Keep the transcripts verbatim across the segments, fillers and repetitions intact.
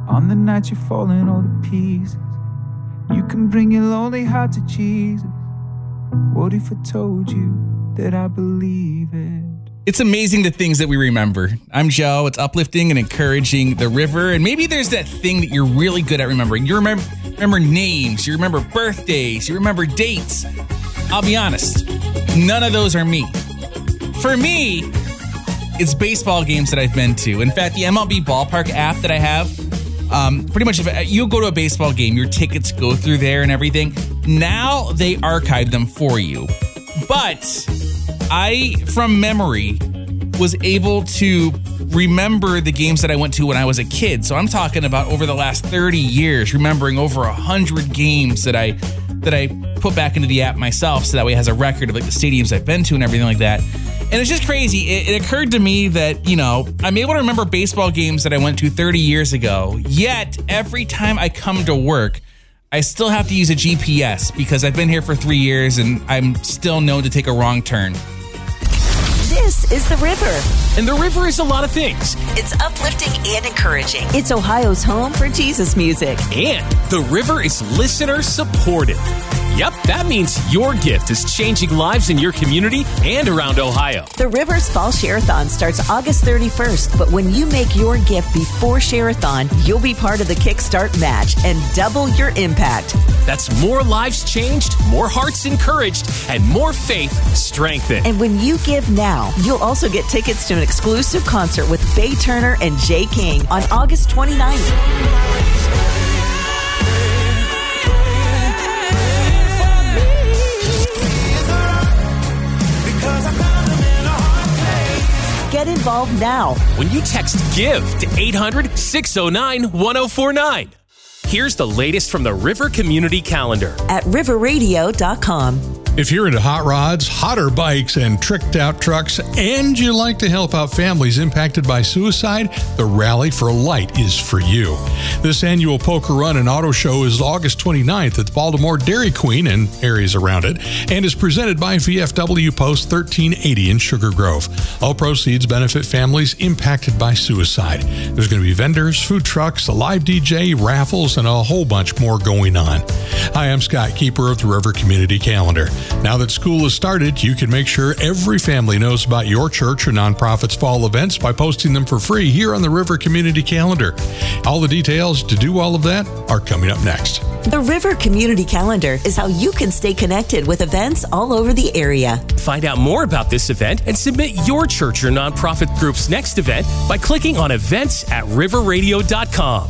On the night you're falling all to pieces, you can bring your lonely heart to Jesus. What if I told you that I believe it? It's amazing the things that we remember. I'm Joe. It's uplifting and encouraging the river. And maybe there's that thing that you're really good at remembering. You remember, remember names. You remember birthdays. You remember dates. I'll be honest. None of those are me. For me, it's baseball games that I've been to. In fact, the M L B Ballpark app that I have, um, pretty much if you go to a baseball game, your tickets go through there and everything. Now they archive them for you. But I, from memory, was able to remember the games that I went to when I was a kid. So I'm talking about over the last thirty years, remembering over one hundred games that I that I put back into the app myself, so that way it has a record of like the stadiums I've been to and everything like that. And it's just crazy. It, it occurred to me that, you know, I'm able to remember baseball games that I went to thirty years ago, yet every time I come to work, I still have to use a G P S because I've been here for three years and I'm still known to take a wrong turn. This is The River. And The River is a lot of things. It's uplifting and encouraging. It's Ohio's home for Jesus music. And The River is listener supported. Yep, that means your gift is changing lives in your community and around Ohio. The River's Fall Share-a-thon starts August thirty-first, but when you make your gift before Share-a-thon, you'll be part of the Kickstart match and double your impact. That's more lives changed, more hearts encouraged, and more faith strengthened. And when you give now, you'll also get tickets to an exclusive concert with Bay Turner and Jay King on August twenty-ninth. Get involved now when you text GIVE to eight hundred, six oh nine, one oh four nine. Here's the latest from the River Community Calendar at river radio dot com. If you're into hot rods, hotter bikes, and tricked out trucks, and you like to help out families impacted by suicide, the Rally for Light is for you. This annual poker run and auto show is August twenty-ninth at the Baltimore Dairy Queen and areas around it, and is presented by V F W Post thirteen eighty in Sugar Grove. All proceeds benefit families impacted by suicide. There's going to be vendors, food trucks, a live D J, raffles, and a whole bunch more going on. Hi, I'm Scott, keeper of the River Community Calendar. Now that school has started, you can make sure every family knows about your church or nonprofit's fall events by posting them for free here on the River Community Calendar. All the details to do all of that are coming up next. The River Community Calendar is how you can stay connected with events all over the area. Find out more about this event and submit your church or nonprofit group's next event by clicking on events at river radio dot com.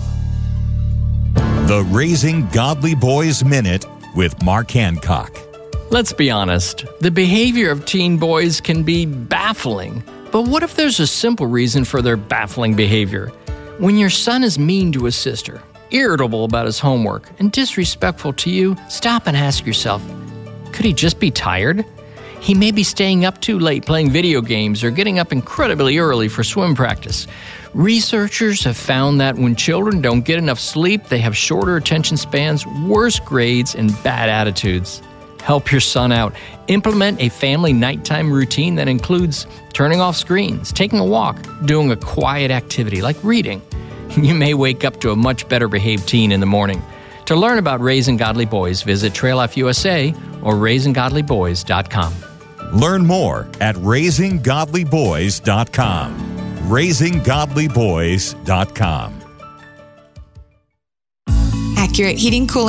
The Raising Godly Boys Minute with Mark Hancock. Let's be honest, the behavior of teen boys can be baffling. But what if there's a simple reason for their baffling behavior? When your son is mean to his sister, irritable about his homework, and disrespectful to you, stop and ask yourself, could he just be tired? He may be staying up too late playing video games or getting up incredibly early for swim practice. Researchers have found that when children don't get enough sleep, they have shorter attention spans, worse grades, and bad attitudes. Help your son out. Implement a family nighttime routine that includes turning off screens, taking a walk, doing a quiet activity like reading. You may wake up to a much better behaved teen in the morning. To learn about Raising Godly Boys, visit Trail Life U S A or raising godly boys dot com. Learn more at raising godly boys dot com. raising godly boys dot com. Accurate Heating, Cooling,